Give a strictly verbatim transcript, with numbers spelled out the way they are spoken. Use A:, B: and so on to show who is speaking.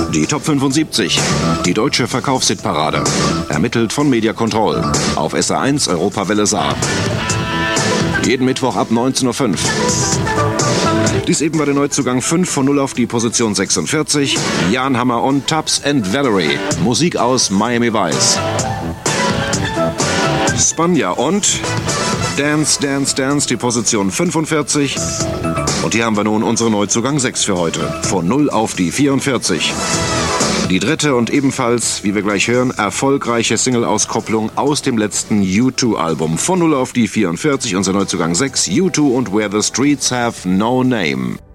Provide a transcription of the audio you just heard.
A: Die Top fünfundsiebzig, die deutsche Verkaufshitparade, ermittelt von Media Control, auf S R eins Europawelle Saar. Jeden Mittwoch ab neunzehn Uhr fünf. Dies eben war der Neuzugang fünf von null auf die Position sechsundvierzig. Jan Hammer und Tubbs and Valerie. Musik aus Miami Vice. Spanja und Dance, Dance, Dance, die Position fünfundvierzig. Und hier haben wir nun unseren Neuzugang sechs für heute. Von null auf die vierundvierzig. Die dritte und ebenfalls, wie wir gleich hören, erfolgreiche Single-Auskopplung aus dem letzten U zwei Album. Von null auf die vierundvierzig, unser Neuzugang sechs, U zwei und Where the Streets Have No Name.